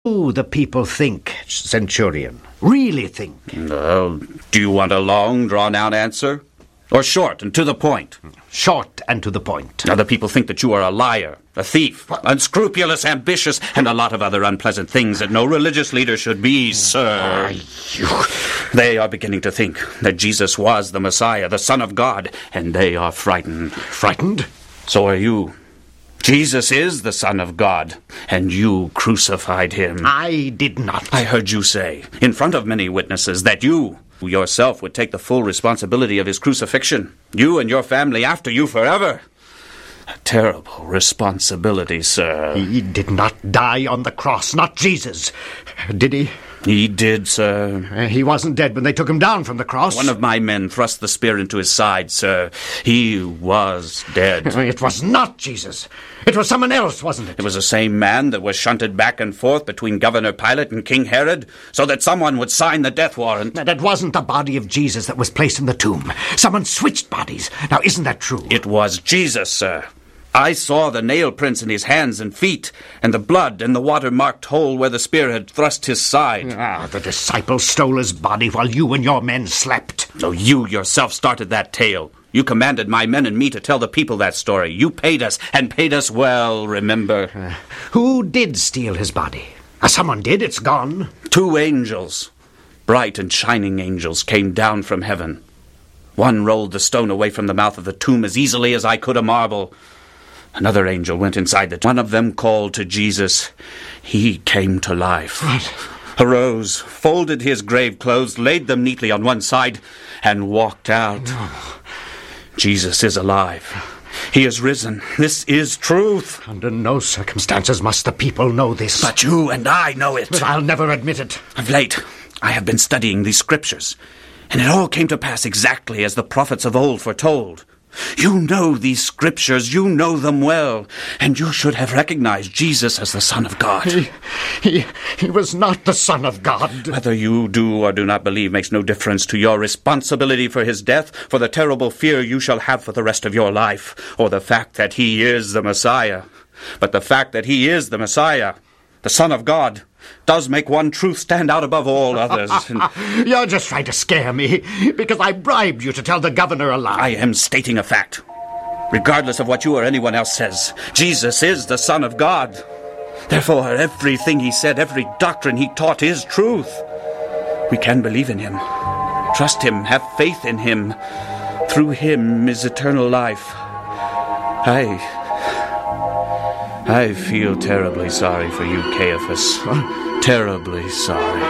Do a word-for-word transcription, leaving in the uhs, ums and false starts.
do the people think, Centurion? Really think? Well, do you want a long, drawn-out answer? Or short and to the point? Short and to the point. Now, the people think that you are a liar, a thief, what? unscrupulous, ambitious, and a lot of other unpleasant things that no religious leader should be, sir. You... They are beginning to think that Jesus was the Messiah, the Son of God, and they are frightened. Frightened? So are you. Jesus is the Son of God, and you crucified him. I did not. I heard you say, in front of many witnesses, that you yourself would take the full responsibility of his crucifixion. You and your family after you forever. A terrible responsibility, sir. He did not die on the cross, not Jesus. Did he? He did, sir. Uh, he wasn't dead when they took him down from the cross. One of my men thrust the spear into his side, sir. He was dead. It was not Jesus. It was someone else, wasn't it? It was the same man that was shunted back and forth between Governor Pilate and King Herod so that someone would sign the death warrant. That wasn't the body of Jesus that was placed in the tomb. Someone switched bodies. Now, isn't that true? It was Jesus, sir. I saw the nail prints in his hands and feet, and the blood and the water-marked hole where the spear had thrust his side. Ah, the disciple stole his body while you and your men slept. No, you yourself started that tale. You commanded my men and me to tell the people that story. You paid us, and paid us well, remember. Uh, who did steal his body? Uh, someone did, it's gone. Two angels, bright and shining angels, came down from heaven. One rolled the stone away from the mouth of the tomb as easily as I could a marble. Another angel went inside the tomb. One of them called to Jesus. He came to life. What? Arose, folded his grave clothes, laid them neatly on one side, and walked out. No. Jesus is alive. He is risen. This is truth. Under no circumstances must the people know this. But you and I know it. But I'll never admit it. Of late, I have been studying these scriptures, and it all came to pass exactly as the prophets of old foretold. You know these scriptures, you know them well, and you should have recognized Jesus as the Son of God. He, he, he was not the Son of God. Whether you do or do not believe makes no difference to your responsibility for his death, for the terrible fear you shall have for the rest of your life, or the fact that he is the Messiah. But the fact that he is the Messiah, the Son of God, does make one truth stand out above all others. And you're just trying to scare me, because I bribed you to tell the governor a lie. I am stating a fact. Regardless of what you or anyone else says, Jesus is the Son of God. Therefore, everything he said, every doctrine he taught is truth. We can believe in him, trust him, have faith in him. Through him is eternal life. I... I feel terribly sorry for you, Caiaphas. Terribly sorry.